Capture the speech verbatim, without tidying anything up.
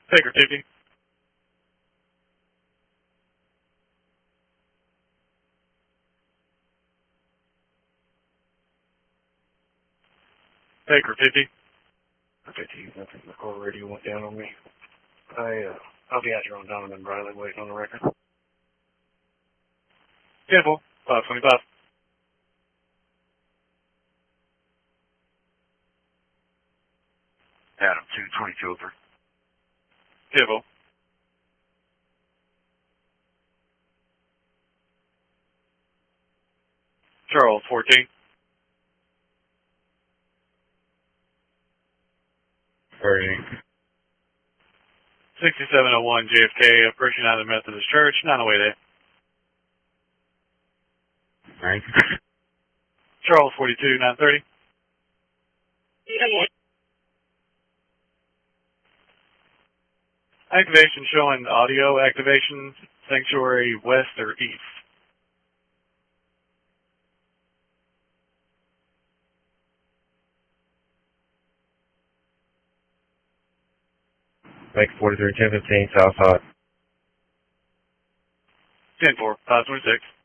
Baker fifty. Baker fifty. fifty, I think the core radio went down on me. I, uh, I'll be out here on Donovan Briley waiting on the record. ten four, five twenty-five. Adam, two twenty-two over. ten four. Charles fourteen. thirty. sixty-seven oh one J F K, approaching out of the Methodist Church, nine oh eight A. Nine. Charles forty-two, nine thirty. Activation showing audio activation, sanctuary west or east. Make forty-three, ten fifteen, south side. ten four, five twenty-six.